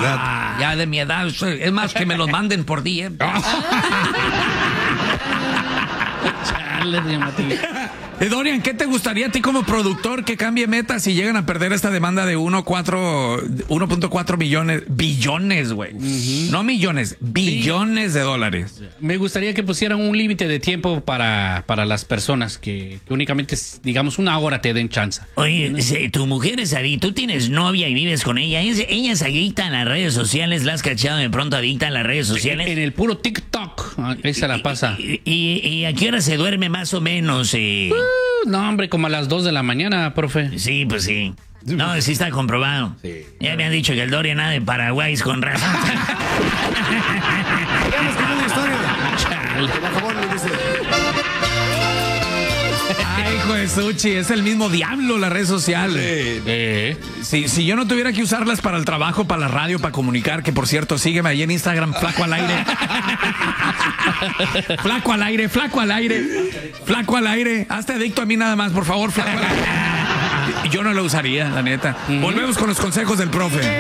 edad. Ya de mi edad. Es más, que me los manden por día. Dorian, ¿qué te gustaría a ti como productor que cambie Meta si llegan a perder esta demanda de 1.4 billones, güey? No millones, billones de dólares. Me gustaría que pusieran un límite de tiempo para las personas que únicamente, digamos, una hora te den chance. Oye, tu mujer es adicta, tú tienes novia y vives con ella. Ella es adicta en las redes sociales, la has cachado de pronto adicta en las redes sociales. En el puro TikTok, esa la pasa. ¿Y a qué hora se duerme más o menos? No, hombre, como a las 2 de la mañana, profe. Sí, pues sí. No, sí está comprobado. Sí. Ya me han dicho que el Dorian nada de Paraguay es con razón. Digamos que es una historia. Por favor, me dice. Ay, hijo de Suchi, es el mismo diablo las redes sociales. Si yo no tuviera que usarlas para el trabajo, para la radio, para comunicar, que por cierto, sígueme ahí en Instagram, Flaco al Aire. Flaco al aire, flaco al aire. Flaco al aire. Hazte adicto a mí nada más, por favor, flaco al aire. Yo no lo usaría, la neta. Volvemos con los consejos del profe.